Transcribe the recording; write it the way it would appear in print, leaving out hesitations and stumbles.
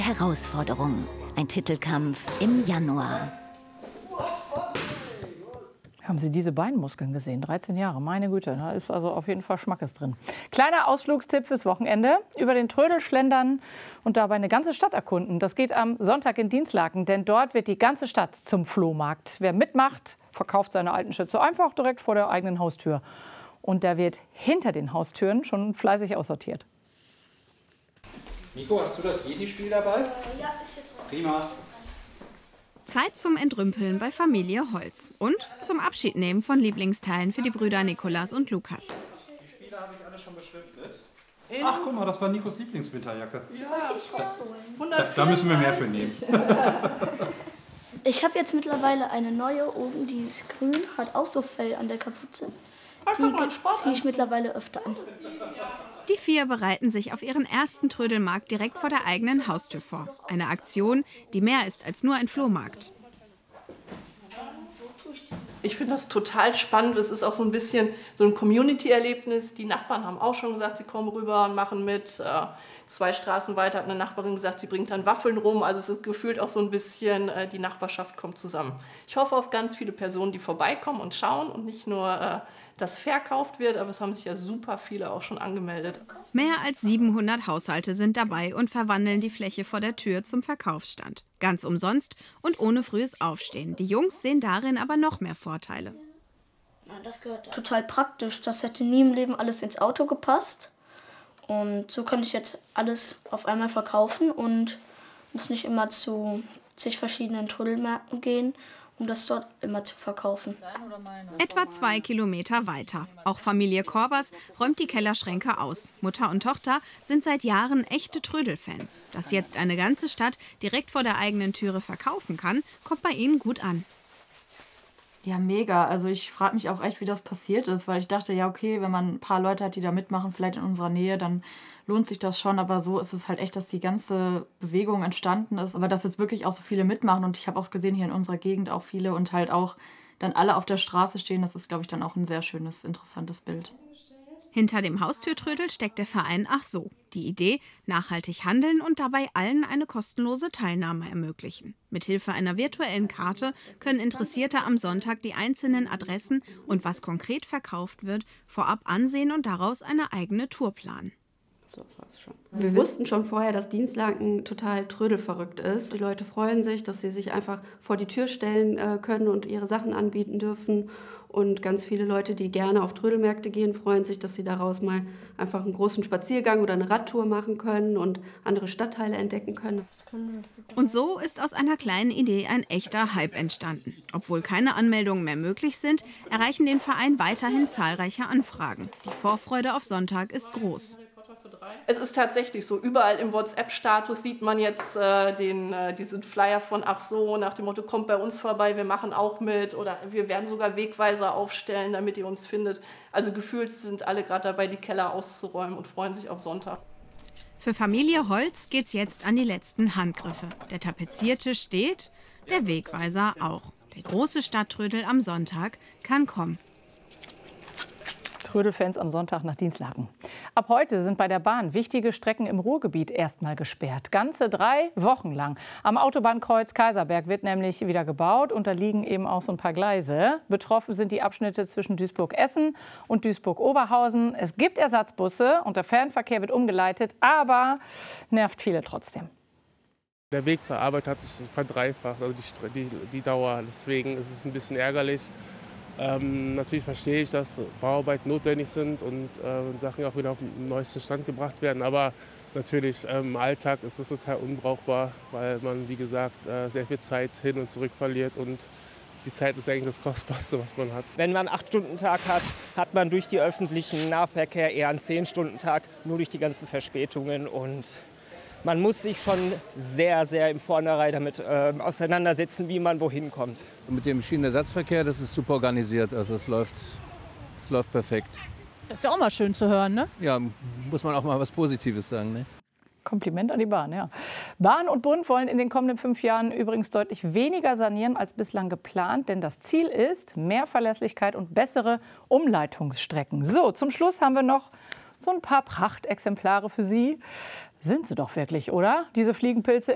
Herausforderung. Ein Titelkampf im Januar. Haben Sie diese Beinmuskeln gesehen? 13 Jahre, meine Güte, da ist also auf jeden Fall Schmackes drin. Kleiner Ausflugstipp fürs Wochenende: über den Trödel schlendern und dabei eine ganze Stadt erkunden. Das geht am Sonntag in Dinslaken, denn dort wird die ganze Stadt zum Flohmarkt. Wer mitmacht, verkauft seine alten Schätze einfach direkt vor der eigenen Haustür. Und da wird hinter den Haustüren schon fleißig aussortiert. Nico, hast du das Yeti-Spiel dabei? Ja, ist hier drin. Prima. Zeit zum Entrümpeln bei Familie Holz und zum Abschiednehmen von Lieblingsteilen für die Brüder Nikolas und Lukas. Die Spiele habe ich alle schon beschriftet. Ach, guck mal, das war Nikos Lieblingswinterjacke. Ja. Da müssen wir mehr für nehmen. Ich habe jetzt mittlerweile eine neue oben, die ist grün, hat auch so Fell an der Kapuze. Die ziehe ich mittlerweile öfter an. Die 4 bereiten sich auf ihren ersten Trödelmarkt direkt vor der eigenen Haustür vor. Eine Aktion, die mehr ist als nur ein Flohmarkt. Ich finde das total spannend. Es ist auch so ein bisschen so ein Community-Erlebnis. Die Nachbarn haben auch schon gesagt, sie kommen rüber und machen mit. 2 Straßen weiter hat eine Nachbarin gesagt, sie bringt dann Waffeln rum. Also es ist gefühlt auch so ein bisschen, die Nachbarschaft kommt zusammen. Ich hoffe auf ganz viele Personen, die vorbeikommen und schauen und nicht nur, dass verkauft wird, aber es haben sich ja super viele auch schon angemeldet. Mehr als 700 Haushalte sind dabei und verwandeln die Fläche vor der Tür zum Verkaufsstand. Ganz umsonst und ohne frühes Aufstehen. Die Jungs sehen darin aber noch mehr Vorteile. Ja, das gehört total praktisch. Das hätte nie im Leben alles ins Auto gepasst. Und so könnte ich jetzt alles auf einmal verkaufen und muss nicht immer zu zig verschiedenen Trödelmärkten gehen, um das dort immer zu verkaufen. Etwa 2 Kilometer weiter. Auch Familie Korbers räumt die Kellerschränke aus. Mutter und Tochter sind seit Jahren echte Trödelfans. Dass jetzt eine ganze Stadt direkt vor der eigenen Türe verkaufen kann, kommt bei ihnen gut an. Ja, mega. Also ich frage mich auch echt, wie das passiert ist, weil ich dachte, ja okay, wenn man ein paar Leute hat, die da mitmachen, vielleicht in unserer Nähe, dann lohnt sich das schon. Aber so ist es halt echt, dass die ganze Bewegung entstanden ist. Aber dass jetzt wirklich auch so viele mitmachen und ich habe auch gesehen, hier in unserer Gegend auch viele und halt auch dann alle auf der Straße stehen, das ist, glaube ich, dann auch ein sehr schönes, interessantes Bild. Hinter dem Haustürtrödel steckt der Verein Ach so. Die Idee, nachhaltig handeln und dabei allen eine kostenlose Teilnahme ermöglichen. Mithilfe einer virtuellen Karte können Interessierte am Sonntag die einzelnen Adressen und was konkret verkauft wird, vorab ansehen und daraus eine eigene Tour planen. So, das war's schon. Wir wussten schon vorher, dass Dinslaken total trödelverrückt ist. Die Leute freuen sich, dass sie sich einfach vor die Tür stellen können und ihre Sachen anbieten dürfen. Und ganz viele Leute, die gerne auf Trödelmärkte gehen, freuen sich, dass sie daraus mal einfach einen großen Spaziergang oder eine Radtour machen können und andere Stadtteile entdecken können. Und so ist aus einer kleinen Idee ein echter Hype entstanden. Obwohl keine Anmeldungen mehr möglich sind, erreichen den Verein weiterhin zahlreiche Anfragen. Die Vorfreude auf Sonntag ist groß. Es ist tatsächlich so, überall im WhatsApp-Status sieht man jetzt diesen Flyer von Ach so, nach dem Motto, kommt bei uns vorbei, wir machen auch mit oder wir werden sogar Wegweiser aufstellen, damit ihr uns findet. Also gefühlt sind alle gerade dabei, die Keller auszuräumen und freuen sich auf Sonntag. Für Familie Holz geht's jetzt an die letzten Handgriffe. Der Tapeziertisch steht, der Wegweiser auch. Der große Stadttrödel am Sonntag kann kommen. Trödelfans am Sonntag nach Dinslaken. Ab heute sind bei der Bahn wichtige Strecken im Ruhrgebiet erstmal gesperrt. Ganze 3 Wochen lang. Am Autobahnkreuz Kaiserberg wird nämlich wieder gebaut und da liegen eben auch so ein paar Gleise. Betroffen sind die Abschnitte zwischen Duisburg-Essen und Duisburg-Oberhausen. Es gibt Ersatzbusse und der Fernverkehr wird umgeleitet, aber nervt viele trotzdem. Der Weg zur Arbeit hat sich verdreifacht, also die Dauer. Deswegen ist es ein bisschen ärgerlich. Natürlich verstehe ich, dass Bauarbeiten notwendig sind und Sachen auch wieder auf den neuesten Stand gebracht werden. Aber natürlich im Alltag ist das total unbrauchbar, weil man, wie gesagt, sehr viel Zeit hin und zurück verliert. Und die Zeit ist eigentlich das Kostbarste, was man hat. Wenn man einen 8-Stunden-Tag hat, hat man durch die öffentlichen Nahverkehr eher einen 10-Stunden-Tag, nur durch die ganzen Verspätungen. Und man muss sich schon sehr, sehr im Vornherein damit auseinandersetzen, wie man wohin kommt. Mit dem Schienenersatzverkehr, das ist super organisiert, also es läuft perfekt. Das ist ja auch mal schön zu hören, ne? Ja, muss man auch mal was Positives sagen, ne? Kompliment an die Bahn, ja. Bahn und Bund wollen in den kommenden 5 Jahren übrigens deutlich weniger sanieren als bislang geplant. Denn das Ziel ist mehr Verlässlichkeit und bessere Umleitungsstrecken. So, zum Schluss haben wir noch so ein paar Prachtexemplare für Sie. Sind sie doch wirklich, oder? Diese Fliegenpilze